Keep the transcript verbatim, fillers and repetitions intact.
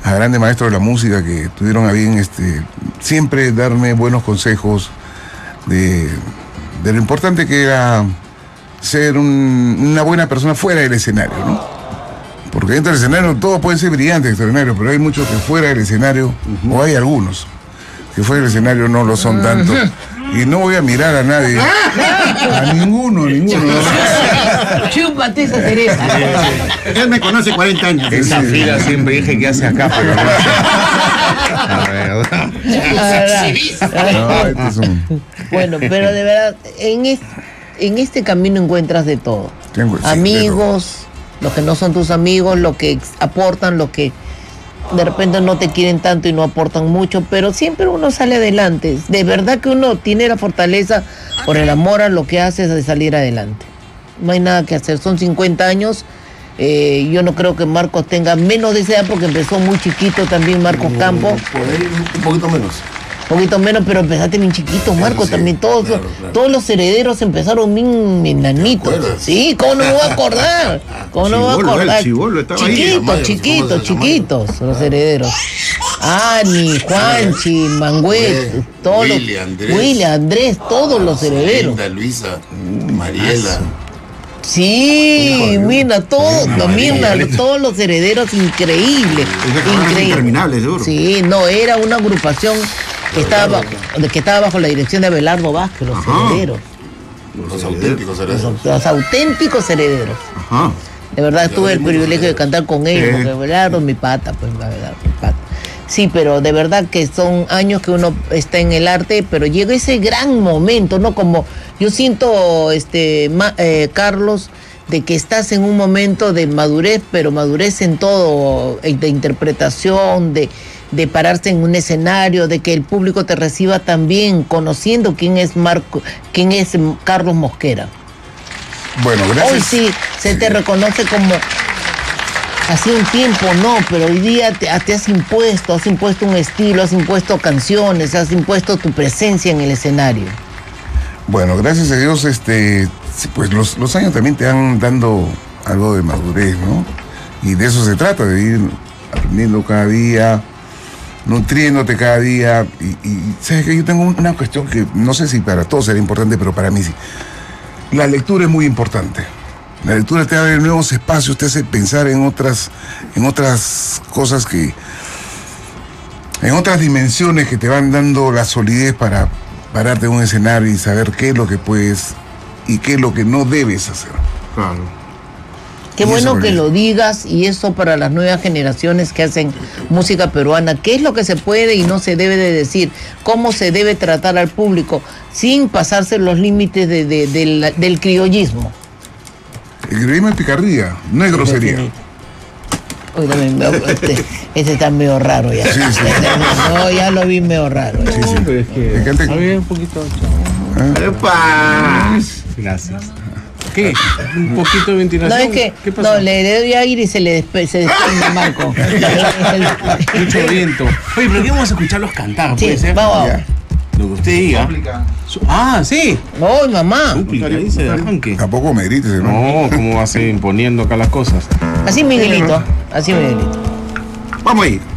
a grandes maestros de la música que tuvieron a bien este, siempre darme buenos consejos de, de lo importante que era ser un, una buena persona fuera del escenario, ¿no? Porque dentro del escenario todos pueden ser brillantes, extraordinarios, pero hay muchos que fuera del escenario, uh-huh. o hay algunos que fuera del escenario no lo son tanto. Y no voy a mirar a nadie, a ninguno, ninguno. Chúpate esa cereza. Él me conoce cuarenta años. Esa fila siempre dije que hace acá, pero no. No, este es un... Bueno, pero de verdad, en, es, en este camino encuentras de todo. Tengo, sí, amigos, los que no son tus amigos, los que aportan, los que de repente no te quieren tanto y no aportan mucho, pero siempre uno sale adelante. De verdad que uno tiene la fortaleza por el amor a lo que haces de salir adelante. No hay nada que hacer, son cincuenta años. Eh, yo no creo que Marcos tenga menos de esa edad porque empezó muy chiquito también Marcos no, Campos. Por ahí un poquito menos. Un poquito menos, pero empezaste bien chiquito, Marcos, sí, también. Todos, claro, claro. todos los herederos empezaron bien enanitos. Sí, ¿cómo no me voy a acordar? ¿Cómo no me voy a acordar? Chibolo estaba chiquitos, ahí, chiquitos, chiquitos, los herederos. Ani, Juanchi, Manguet, todos los. Willy, Andrés. Willy, Andrés, todos ah, los herederos. Linda, Luisa, Mariela. Sí, mira, todos, no, mira, todos los herederos, increíble. Increíble. Interminable, seguro. Sí, no, era una agrupación que estaba, bajo, que estaba bajo la dirección de Abelardo Vázquez, los Ajá. herederos. Los, los auténticos herederos. Los, los auténticos herederos. Ajá. De verdad tuve el privilegio de cantar con ellos, porque Abelardo es mi pata, pues Abelardo mi pata. Sí, pero de verdad que son años que uno está en el arte, pero llega ese gran momento, ¿no? Como yo siento, este, ma, eh, Carlos, de que estás en un momento de madurez, pero madurez en todo, de interpretación, de, de pararse en un escenario, de que el público te reciba también, conociendo quién es Marco, quién es Carlos Mosquera. Bueno, gracias. Hoy sí se te reconoce como... Hace un tiempo no, pero hoy día te, te has impuesto, has impuesto un estilo, has impuesto canciones, has impuesto tu presencia en el escenario. Bueno, gracias a Dios, este, pues los, los años también te van dando algo de madurez, ¿no? Y de eso se trata, de ir aprendiendo cada día, nutriéndote cada día. Y, y sabes que yo tengo una cuestión que no sé si para todos será importante, pero para mí sí. La lectura es muy importante. La lectura te abre nuevos espacios, te hace pensar en otras, en otras cosas que, en otras dimensiones que te van dando la solidez para pararte en un escenario y saber qué es lo que puedes y qué es lo que no debes hacer. Claro. Qué bueno que lo digas, y eso para las nuevas generaciones que hacen música peruana, qué es lo que se puede y no se debe de decir, cómo se debe tratar al público, sin pasarse los límites de, de, de la, del criollismo. El criollismo es picardía, no es grosería. Uy, también, este, este está medio raro ya. Sí, sí. No, ya lo vi medio raro. Sí, sí. Pero es que... Fíjate... Había un poquito... ¡Epa! Gracias. ¿Qué? Un poquito de ventilación. No, es que... ¿Qué pasó? No, le doy a ir y se le despe se desprende Marco. Mucho viento. Oye, pero ¿qué vamos a escucharlos cantar? Sí, ¿puede ser? vamos. Ya. Lo que usted diga. Súplica. Ah, sí. ¡Oh, mamá! Súplica, dice de arranque. Tampoco me grites, ¿no? No, ¿cómo va a ser imponiendo acá las cosas? Así Miguelito, así Miguelito. Vamos ahí.